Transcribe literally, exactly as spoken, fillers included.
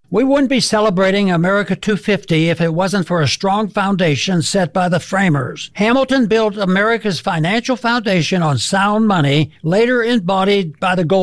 We wouldn't be celebrating America two fifty if it wasn't for a strong foundation set by the framers. Hamilton built America's financial foundation on sound money, later embodied by the gold